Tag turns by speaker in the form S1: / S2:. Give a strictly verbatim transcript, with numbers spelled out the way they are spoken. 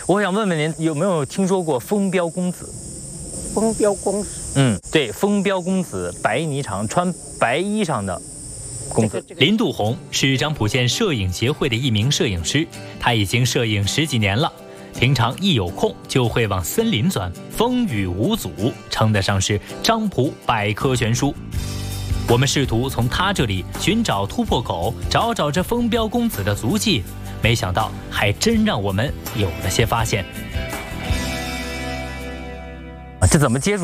S1: 我想问问您，有没有听说过风彪公子？
S2: 风彪公子，
S1: 嗯，对，风彪公子，白霓裳，穿白衣裳的公子。
S3: 林度红是漳浦县摄影协会的一名摄影师，他已经摄影十几年了。平常一有空就会往森林钻，风雨无阻，称得上是漳浦百科全书。我们试图从他这里寻找突破口，找找这风彪公子的足迹，没想到还真让我们有了些发现。
S1: 这怎么接触？